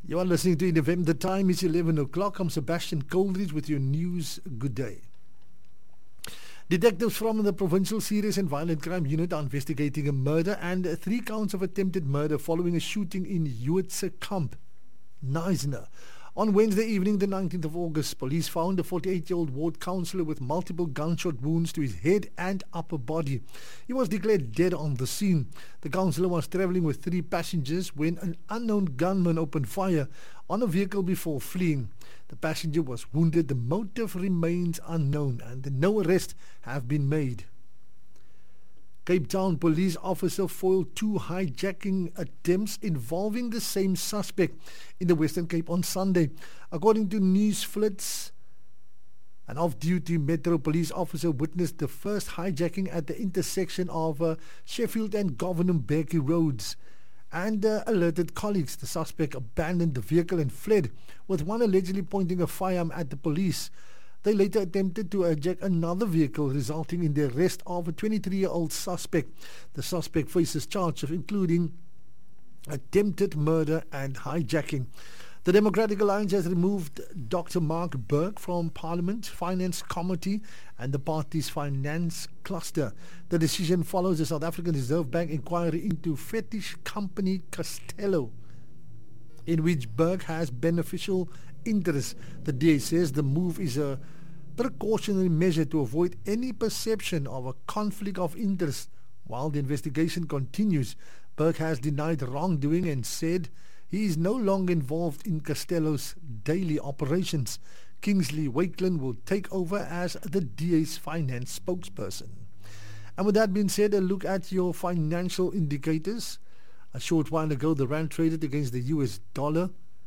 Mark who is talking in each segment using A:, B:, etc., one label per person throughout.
A: You are listening to INFM. The time is 11 o'clock. I'm Sebastian Coldridge with your news. Good day. Detectives from the Provincial Serious and Violent Crime Unit are investigating a murder and 3 counts of attempted murder following a shooting in Uitsekamp, Knysna. On Wednesday evening, the 19th of August, police found a 48-year-old ward councillor with multiple gunshot wounds to his head and upper body. He was declared dead on the scene. The councillor was travelling with 3 passengers when an unknown gunman opened fire on a vehicle before fleeing. The passenger was wounded. The motive remains unknown and no arrests have been made. Cape Town police officer foiled 2 hijacking attempts involving the same suspect in the Western Cape on Sunday. According to Newsflits, an off-duty Metro police officer witnessed the first hijacking at the intersection of Sheffield and Governor Becky roads and alerted colleagues. The suspect abandoned the vehicle and fled, with one allegedly pointing a firearm at the police. They later attempted to hijack another vehicle, resulting in the arrest of a 23-year-old suspect. The suspect faces charges including attempted murder and hijacking. The Democratic Alliance has removed Dr. Mark Burke from Parliament Finance Committee and the party's finance cluster. The decision follows the South African Reserve Bank inquiry into fetish company Castello, in which Burke has beneficial interest. The DA says the move is a precautionary measure to avoid any perception of a conflict of interest. While the investigation continues, Burke has denied wrongdoing and said he is no longer involved in Castello's daily operations. Kingsley Wakeland will take over as the DA's finance spokesperson. And with that being said, a look at your financial indicators. A short while ago, the rand traded against the US dollar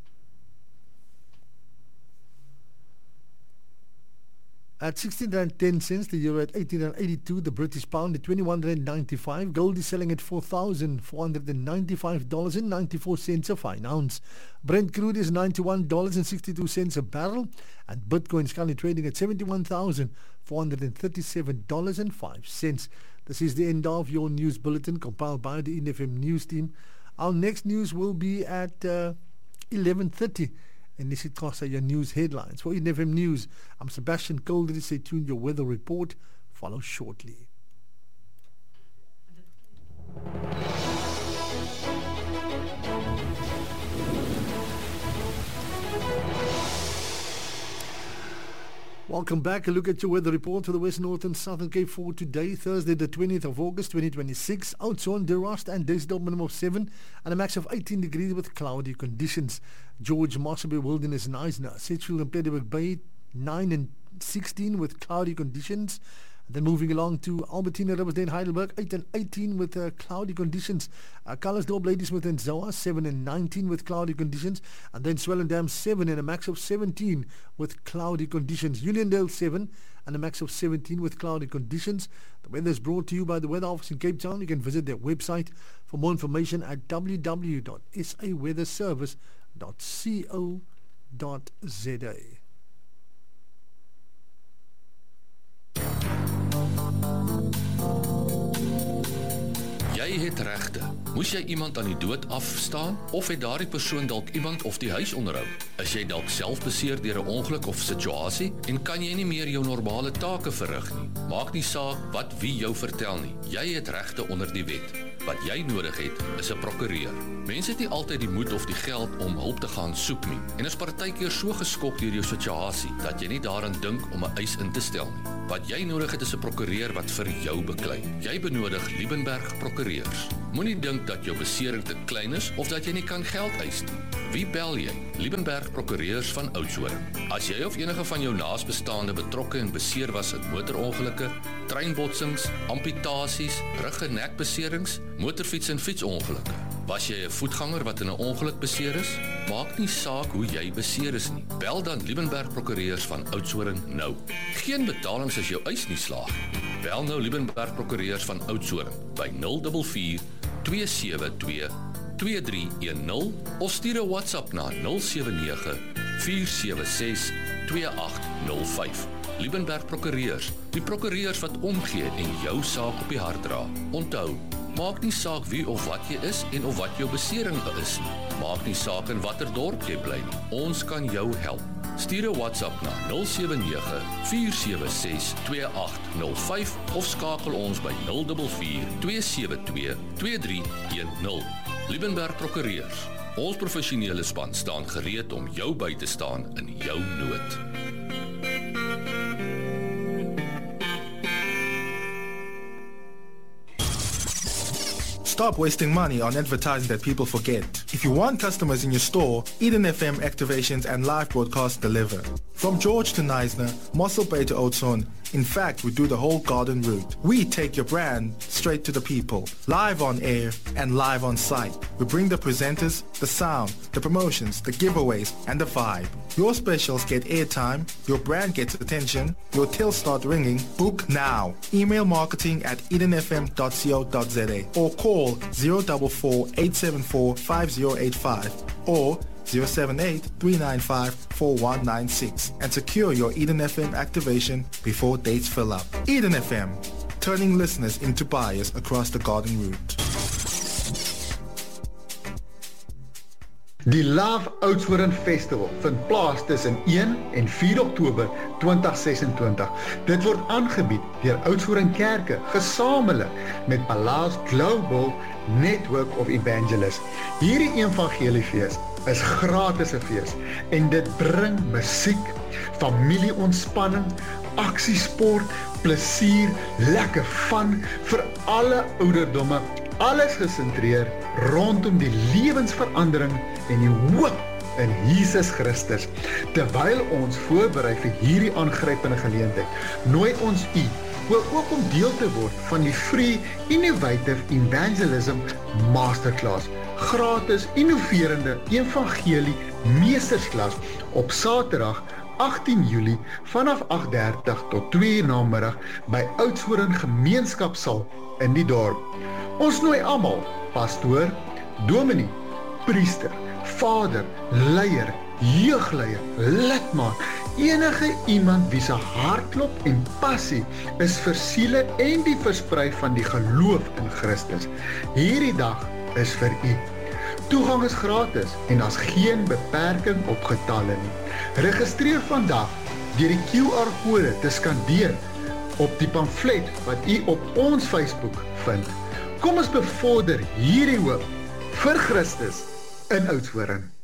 A: at 16.10 cents, the euro at 18.82, the British pound at 21.95. Gold is selling at $4,495.94 a fine ounce. Brent crude is $91.62 a barrel, and Bitcoin is currently trading at $71,437.05. This is the end of your news bulletin compiled by the INFM news team. Our next news will be at 11:30. And this is your news headlines. For INFM News, I'm Sebastian Coldridge. Stay tuned. Your weather report follows shortly. Welcome back. A look at your weather report for the West, North and Southern Cape for today, Thursday the 20th of August 2026. Oudtshoorn, De Rust and Duisendorp minimum of 7 and a max of 18 degrees with cloudy conditions. George, Marsabey Wilderness, Knysna, Sedgefield and Plettenberg Bay 9 and 16 with cloudy conditions. Then moving along to Albertina, Riversdale, Heidelberg 8 and 18 with cloudy conditions. Calisdorp, Ladysmith and Zoa 7 and 19 with cloudy conditions. And then Swellendam 7 and a max of 17 with cloudy conditions. Uniondale 7 and a max of 17 with cloudy conditions. The weather is brought to you by the Weather Office in Cape Town. You can visit their website for more information at www.saweatherservice.co.za.
B: Jy het regte. Moes jy iemand aan die dood afstaan of het daardie persoon dalk iemand of die huis onderhou? Is jy dalk self beseer deur 'n ongeluk of situasie en kan jy nie meer jou normale take verrig nie? Maak nie saak wat wie jou vertel nie. Jy het regte onder die wet. Wat jy nodig het, is 'n prokureur. Mense het nie altyd die moed of die geld om hulp te gaan soek nie en is partykeer so geskok deur jou situasie dat jy nie daaraan dink om 'n eis in te stel nie. Wat jy nodig het is 'n prokureur wat vir jou beklei. Jy benodig Liebenberg prokureurs. Moenie dink dat jou besering te klein is of dat jy nie kan geld eis nie. Wie bel jy? Liebenberg prokureurs van Oudtshoorn. As jy of enige van jou naasbestaande betrokke en beseer was in motorongelukke, treinbotsings, amputasies, rug- en nekbeserings, motorfiets- en fietsongelukke. Was jy 'n voetganger wat in 'n ongeluk beseer is? Maak nie saak hoe jy beseer is nie. Bel dan Liebenberg prokureurs van Oudtshoorn nou. Geen betalings as jou eis nie slaag. Bel nou Liebenberg prokureurs van Oudtshoorn by 044 272 2310 of stuur 'n WhatsApp na 079 476 2805. Liebenberg prokureurs, die prokureurs wat omgee en jou saak op die hart dra. Onthou, Maak nie saak wie of wat jy is en of wat jou besering is nie. Maak nie saak in watter dorp jy bly nie. Ons kan jou help. Stuur 'n WhatsApp na 079 476 2805 of skakel ons by 044 272 2310. Liebenberg Prokureurs. Ons professionele span staan gereed om jou by te staan in jou nood.
C: Stop wasting money on advertising that people forget. If you want customers in your store, Eden FM activations and live broadcasts deliver. From George to Neisner, Mossel Bay to Oudtshoorn, in fact, we do the whole garden route. We take your brand straight to the people, live on air and live on site. We bring the presenters, the sound, the promotions, the giveaways, and the vibe. Your specials get airtime, your brand gets attention, your tills start ringing. Book now. Email marketing at edenfm.co.za or call 044 874 5085 or 078-395-4196 and secure your Eden FM activation before dates fill up. Eden FM, turning listeners into buyers across the garden route.
D: Die Love Oudtshoorn Festival vind plaas tussen 1 en 4 Oktober 2026. Dit word aangebied deur Oudtshoorn Kerke, gesamentlik met Palace Global Network of Evangelists. Hierdie evangeliefees is gratis 'n fees en dit bring musiek, familieontspanning, aksiesport, plesier, lekker fun vir alle ouderdomme, alles gesentreer rondom die lewensverandering en die hoop in Jesus Christus. Terwyl ons voorberei vir hierdie aangrypende geleentheid, nooi ons u ook om deel te word van die Free Innovative Evangelism Masterclass, gratis innoverende evangelie meestersklas op Saterdag 18 Julie vanaf 8:30 tot 2 uur namiddag by Oudtshoorn Gemeenskapsaal in die dorp. Ons nooi almal, pastoor, dominee, priester, vader, leier, jeugleier, lidmaat, enige iemand wie se hartklop en passie is vir siele en die versprei van die geloof in Christus. Hierdie dag is vir u. Toegang is gratis en daar's geen beperking op getalle nie. Registreer vandag deur die QR-kode te skandeer op die pamflet wat u op ons Facebook vind. Kom ons bevorder hierdie hoop vir Christus in Oudtshoorn.